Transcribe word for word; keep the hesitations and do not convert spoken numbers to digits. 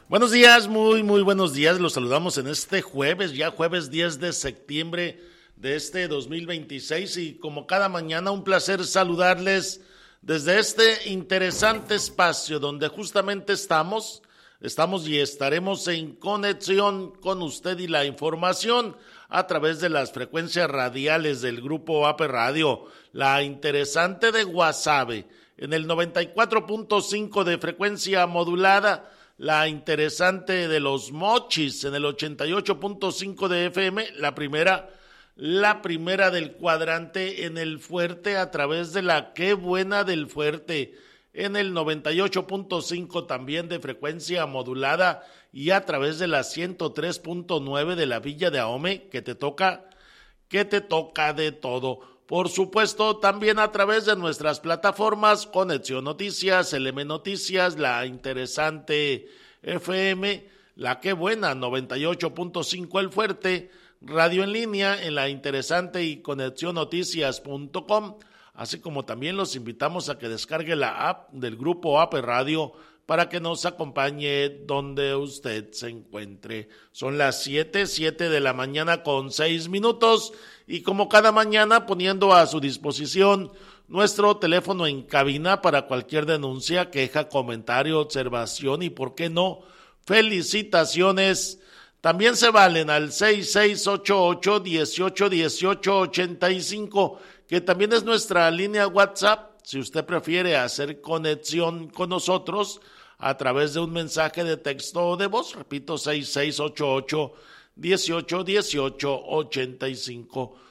Buenos días, muy, muy buenos días. Los saludamos en este jueves, ya jueves diez de septiembre de este dos mil veintiséis, y como cada mañana un placer saludarles desde este interesante espacio donde justamente estamos, estamos y estaremos en conexión con usted y la información a través de las frecuencias radiales del Grupo A P Radio, la interesante de Guasave, en el noventa y cuatro punto cinco de frecuencia modulada, la interesante de Los Mochis en el ochenta y ocho punto cinco de F M, la primera, la primera del cuadrante en el Fuerte a través de la Qué Buena del Fuerte, en el noventa y ocho punto cinco también de frecuencia modulada y a través de la ciento tres punto nueve de la Villa de Ahome, que te toca, que te toca de todo. Por supuesto, también a través de nuestras plataformas, Conexión Noticias, L M Noticias, la interesante F M, la Qué Buena, noventa y ocho punto cinco El Fuerte, radio en línea en la interesante y conexión noticias punto com, así como también los invitamos a que descargue la app del Grupo A P Radio para que nos acompañe donde usted se encuentre. Son las siete, siete de la mañana con seis minutos, y como cada mañana poniendo a su disposición nuestro teléfono en cabina para cualquier denuncia, queja, comentario, observación y, por qué no, felicitaciones. También se valen al seis seis ocho ocho, uno ocho uno ocho, ocho cinco, que también es nuestra línea WhatsApp, si usted prefiere hacer conexión con nosotros a través de un mensaje de texto o de voz. Repito, seis seis ocho ocho, uno ocho uno ocho, ocho cinco.